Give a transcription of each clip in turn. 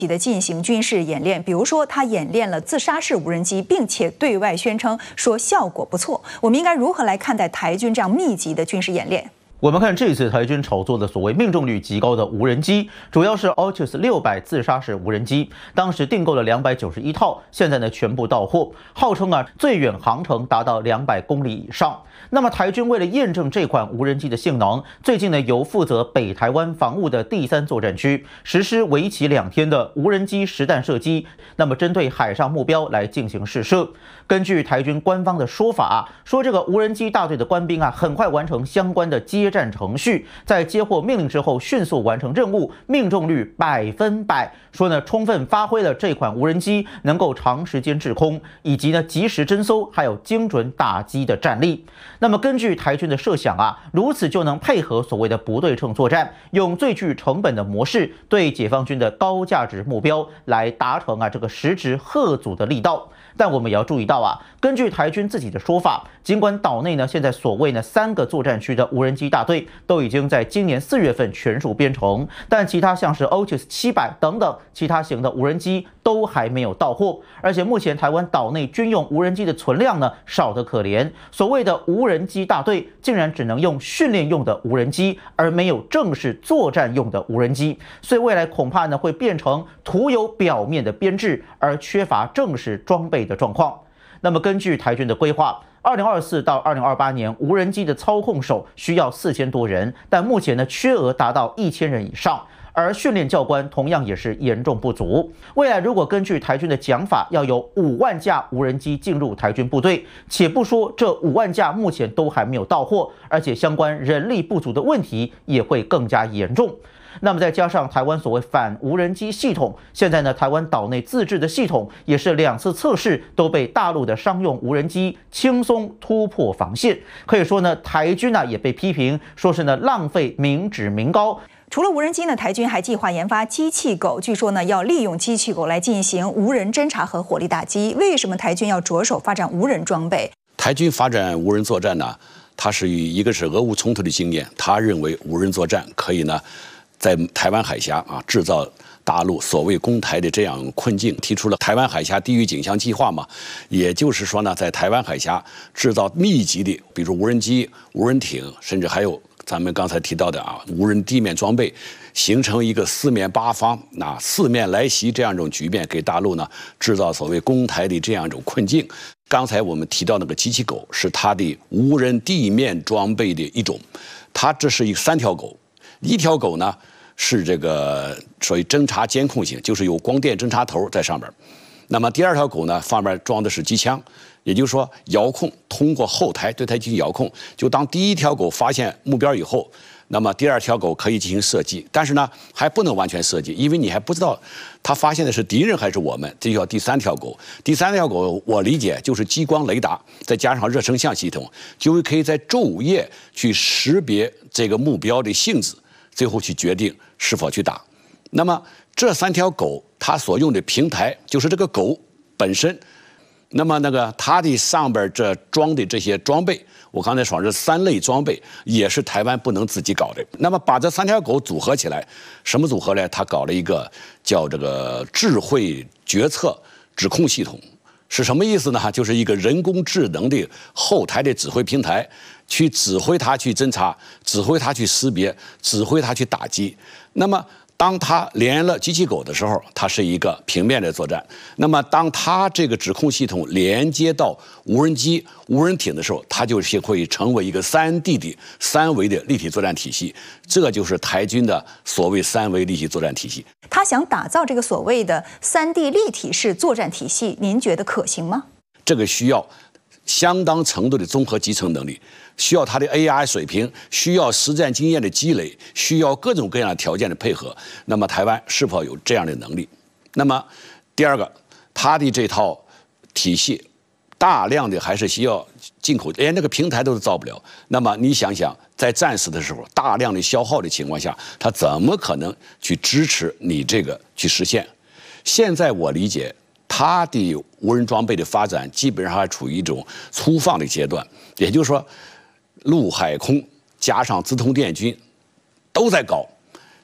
的进行军事演练，比如说他演练了自杀式无人机，并且对外宣称说效果不错。我们应该如何来看待台军这样密集的军事演练？ 我们看这次台军炒作的所谓命中率极高的无人机，主要是 Autos 600自杀式无人机，当时订购了291套，现在呢全部到货，号称最远航程达到200公里以上。那么台军为了验证这款无人机的性能，最近呢由负责北台湾防务的第3作战区实施为期2天的无人机实弹射击，那么针对海上目标来进行试射。根据台军官方的说法说这个无人机大队的官兵很快完成相关的接战程序，在接获命令之后迅速完成任务，命中率100%。说呢，充分发挥了这款无人机能够长时间滞空，以及呢及时侦搜还有精准打击的战力。那么根据台军的设想如此就能配合所谓的不对称作战，用最具成本的模式对解放军的高价值目标来达成这个实质吓阻的力道。但我们也要注意到根据台军自己的说法，尽管岛内呢现在所谓3个作战区的无人机大队都已经在今年4月份全数编成，但其他像是 Autos 700等等其他型的无人机都还没有到货。而且目前台湾岛内军用无人机的存量呢少得可怜，所谓的无人机大队竟然只能用训练用的无人机，而没有正式作战用的无人机，所以未来恐怕呢会变成徒有表面的编制，而缺乏正式装备的状况。那么根据台军的规划，2024到2028年无人机的操控手需要4000多人，但目前呢缺额达到1000人以上，而训练教官同样也是严重不足。未来如果根据台军的讲法，要有5万架无人机进入台军部队，且不说这5万架目前都还没有到货，而且相关人力不足的问题也会更加严重。那么再加上台湾所谓反无人机系统，现在呢台湾岛内自制的系统也是2次测试都被大陆的商用无人机轻松突破防线，可以说呢台军也被批评说是呢浪费民脂民膏。 除了无人机呢，台军还计划研发机器狗，据说呢要利用机器狗来进行无人侦察和火力打击。为什么台军要着手发展无人装备？ 台军发展无人作战呢，它是一个是俄乌冲突的经验，他认为无人作战可以呢在台湾海峡制造大陆所谓攻台的这样困境，提出了台湾海峡地域景象计划嘛，也就是说呢，在台湾海峡制造密集的，比如无人机、无人艇，甚至还有咱们刚才提到的无人地面装备，形成一个4面8方4面来袭这样一种局面，给大陆呢制造所谓攻台的这样一种困境。刚才我们提到那个机器狗是它的无人地面装备的一种，它这是3条狗，一条狗呢是这个属于侦察监控型，就是有光电侦察头在上面。那么第2条狗呢，上面装的是机枪，也就是说遥控，通过后台对它进行遥控。就当第1条狗发现目标以后，那么第2条狗可以进行射击，但是呢还不能完全射击，因为你还不知道它发现的是敌人还是我们，这就要第3条狗。第3条狗我理解就是激光雷达再加上热成像系统，就可以在昼夜去识别这个目标的性质，最后去决定是否去打。那么这3条狗它所用的平台就是这个狗本身，那么它的上边这装的这些装备，我刚才说是3类装备，也是台湾不能自己搞的。那么把这3条狗组合起来，什么组合呢？它搞了一个叫这个智慧决策指控系统。是什么意思呢？就是一个人工智能的后台的指挥平台，去指挥它去侦察，指挥它去识别，指挥它去打击。那么当它连了机器狗的时候，它是一个平面的作战；那么当它这个指控系统连接到无人机、无人艇的时候，它就是会成为一个3D 的3维的立体作战体系。这就是台军的所谓3维立体作战体系。 他想打造这个所谓的3D 立体式作战体系，您觉得可行吗？ 这个需要相当程度的综合集成能力，需要它的 AI 水平，需要实战经验的积累，需要各种各样的条件的配合。那么台湾是否有这样的能力？那么第2个，它的这套体系大量的还是需要进口，连那个平台都是造不了。那么你想想，在战时的时候，大量的消耗的情况下，它怎么可能去支持你这个去实现？现在我理解，它的无人装备的发展基本上还处于一种粗放的阶段，也就是说，陆海空加上资通电军都在搞。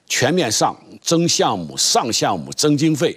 全面上增项目、上项目、增经费。